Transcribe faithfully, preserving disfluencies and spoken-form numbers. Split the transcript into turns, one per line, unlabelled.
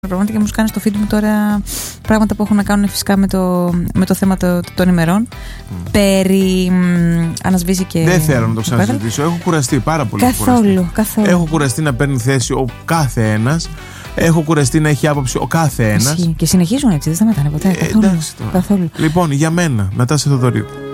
Πραγματικά μου κάνει στο feed μου τώρα πράγματα που έχουν να κάνουν φυσικά με το, με το θέμα το, των ημερών. Mm. Περί μ, ανασβήσει και.
Δεν θέλω να το ξανασυζητήσω. Έχω κουραστεί πάρα πολύ.
Καθόλου, καθόλου.
Έχω κουραστεί να παίρνει θέση ο κάθε ένας. Έχω κουραστεί να έχει άποψη ο κάθε ένας.
Και συνεχίζουν έτσι, δεν σταματάνε ποτέ.
Ε,
καθόλου.
εντάξει τώρα.
Καθόλου.
Λοιπόν, για μένα, Νατάσα Θεοδωρίδου.